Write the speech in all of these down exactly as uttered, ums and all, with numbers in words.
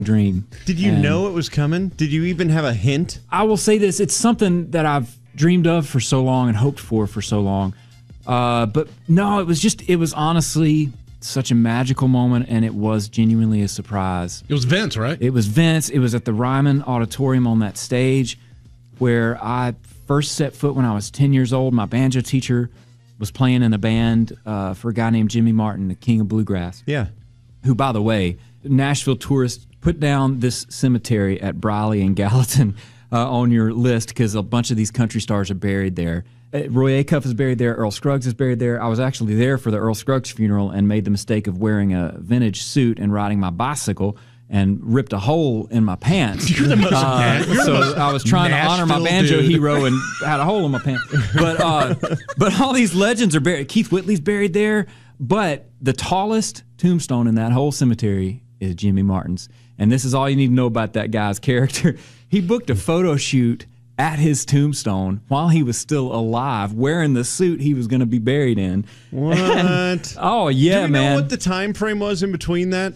dream. Did you And know it was coming? Did you even have a hint? I will say this. It's something that I've dreamed of for so long and hoped for for so long. Uh, but no, it was just, it was honestly such a magical moment, and it was genuinely a surprise. It was Vince, right? It was Vince. It was at the Ryman Auditorium on that stage where I first set foot when I was ten years old. My banjo teacher was playing in a band uh, for a guy named Jimmy Martin, the king of bluegrass. Yeah. Who, by the way, Nashville tourists, put down this cemetery at Briley and Gallatin uh, on your list because a bunch of these country stars are buried there. Uh, Roy Acuff is buried there. Earl Scruggs is buried there. I was actually there for the Earl Scruggs funeral and made the mistake of wearing a vintage suit and riding my bicycle and ripped a hole in my pants. You're the most. Uh, you're so the most I was trying to honor my Nashville banjo dude. hero and had a hole in my pants. But uh, but all these legends are buried. Keith Whitley's buried there. But the tallest tombstone in that whole cemetery is Jimmy Martin's. And this is all you need to know about that guy's character. He booked a photo shoot at his tombstone while he was still alive, wearing the suit he was going to be buried in. What? And, oh, yeah, Do we man. know what the time frame was in between that?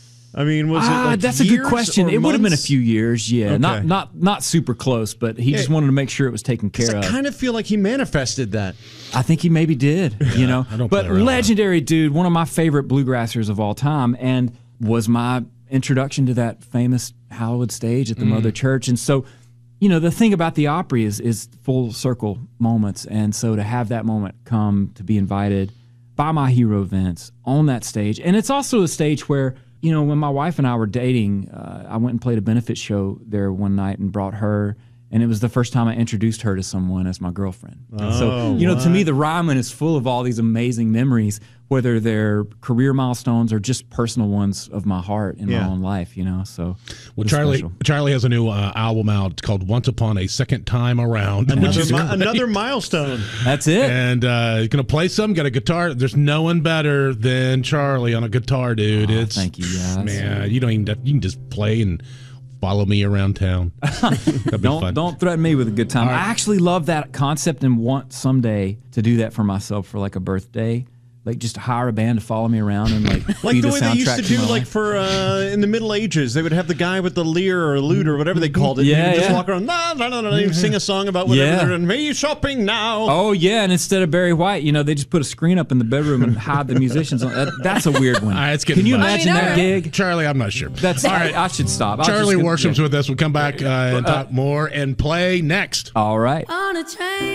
I mean, was it Ah, like that's a years good question. or It would have been a months? few years, yeah. Okay. Not not not super close, but he just Yeah. wanted to make sure it was taken care I of. kind of feel like he manifested that. I think he maybe did, you know. I don't But play around. legendary dude, one of my favorite bluegrassers of all time, and was my introduction to that famous Hollywood stage at the Mother Church. And so, you know, the thing about the Opry is is full circle moments. And so to have that moment come, to be invited by my hero Vince on that stage. And it's also a stage where, you know, when my wife and I were dating, uh, I went and played a benefit show there one night and brought her. And it was the first time I introduced her to someone as my girlfriend. And so, you know, to me, the Ryman is full of all these amazing memories, whether they're career milestones or just personal ones of my heart in Yeah. my own life, you know. So, Well, it's Charlie special. Charlie has a new uh, album out. It's called Once Upon a Second Time Around. which Another, is mi- great. another milestone. That's it. And uh, you're going to play some, got a guitar. There's no one better than Charlie on a guitar, dude. Oh, it's thank you, guys. Man, you don't even, you can just play and follow me around town. That'd be Don't fun. don't threaten me with a good time. All right. I actually love that concept and want someday to do that for myself for like a birthday. Like just hire a band to follow me around and like, Like be the the way they used soundtrack to to do, my like life. for uh, in the Middle Ages, they would have the guy with the lyre or lute or whatever they called it. Yeah, and he would just yeah. walk around, nah, nah, nah, nah, and sing a song about whatever Yeah. they're doing. Me shopping now. Oh yeah, and instead of Barry White, you know, they just put a screen up in the bedroom and hide the musicians. On. That, that's a weird one. All right, it's getting Can you fun. imagine I mean, that all right. gig? Charlie, I'm not sure. That's all right. I, I should stop. I was Charlie just gonna- Worsham's yeah. with us. We'll come back uh, and talk more and play next. All right. On a train.